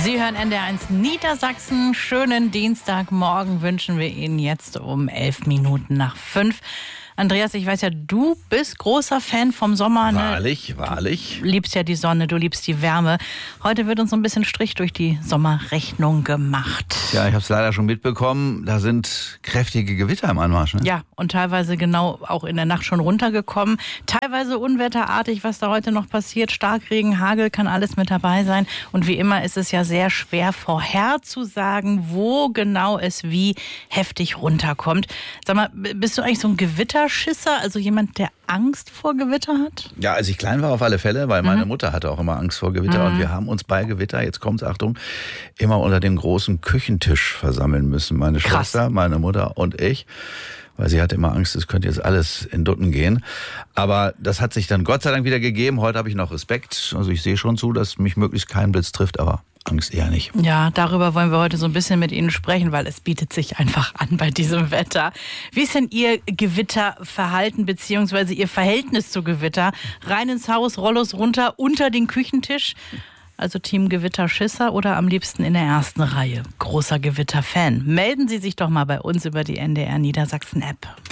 Sie hören NDR1 Niedersachsen. Schönen Dienstagmorgen wünschen wir Ihnen jetzt um 11:05. Andreas, ich weiß ja, du bist großer Fan vom Sommer. Ne? Wahrlich. Du liebst ja die Sonne, du liebst die Wärme. Heute wird uns so ein bisschen Strich durch die Sommerrechnung gemacht. Ja, ich habe es leider schon mitbekommen. Da sind kräftige Gewitter im Anmarsch. Ne? Ja, und teilweise genau auch in der Nacht schon runtergekommen. Teilweise unwetterartig, was da heute noch passiert. Starkregen, Hagel kann alles mit dabei sein. Und wie immer ist es ja sehr schwer vorherzusagen, wo genau es wie heftig runterkommt. Sag mal, bist du eigentlich so ein Gewitterschisser? Also jemand, der Angst vor Gewitter hat? Ja, als ich klein war auf alle Fälle, weil meine Mutter hatte auch immer Angst vor Gewitter. Und wir haben uns bei Gewitter, jetzt kommt's, Achtung, immer unter dem großen Küchentisch versammeln müssen. Meine Schwester, meine Mutter und ich. Weil sie hatte immer Angst, es könnte jetzt alles in Dutten gehen. Aber das hat sich dann Gott sei Dank wieder gegeben. Heute habe ich noch Respekt. Also ich sehe schon zu, dass mich möglichst kein Blitz trifft, aber Angst eher nicht. Ja, darüber wollen wir heute so ein bisschen mit Ihnen sprechen, weil es bietet sich einfach an bei diesem Wetter. Wie ist denn Ihr Gewitterverhalten bzw. Ihr Verhältnis zu Gewitter? Rein ins Haus, Rollos runter, unter den Küchentisch? Also Team Gewitterschisser oder am liebsten in der ersten Reihe? Großer Gewitterfan. Melden Sie sich doch mal bei uns über die NDR Niedersachsen App.